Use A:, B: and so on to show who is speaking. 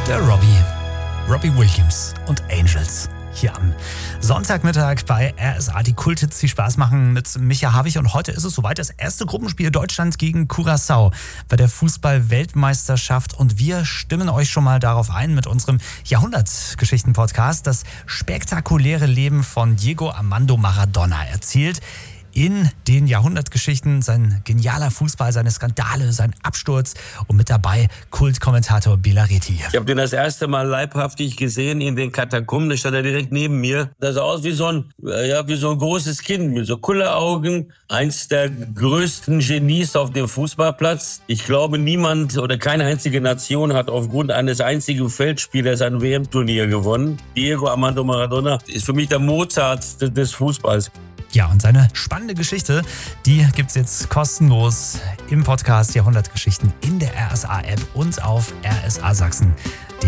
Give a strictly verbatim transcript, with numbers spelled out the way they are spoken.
A: Der Robbie. Robbie Williams und Angels. Hier am Sonntagmittag bei R S A. Die Kulthits, die Spaß machen mit Micha Havig. Und heute ist es soweit, das erste Gruppenspiel Deutschland gegen Curaçao bei der Fußball-Weltmeisterschaft. Und wir stimmen euch schon mal darauf ein mit unserem Jahrhundertgeschichten-Podcast. Das spektakuläre Leben von Diego Armando Maradona erzählt in den Jahrhundertgeschichten sein genialer Fußball, seine Skandale, sein Absturz und mit dabei Kultkommentator Bilaretti.
B: Ich habe den das erste Mal leibhaftig gesehen in den Katakomben, da stand er direkt neben mir. Das sah aus wie so ein, ja, wie so ein großes Kind mit so Kulleraugen. Eins der größten Genies auf dem Fußballplatz. Ich glaube, niemand oder keine einzige Nation hat aufgrund eines einzigen Feldspielers ein W M-Turnier gewonnen. Diego Armando Maradona ist für mich der Mozart des Fußballs.
A: Ja, und seine spannende Geschichte, die gibt's jetzt kostenlos im Podcast Jahrhundertgeschichten in der R S A-App und auf r s a sachsen punkt de.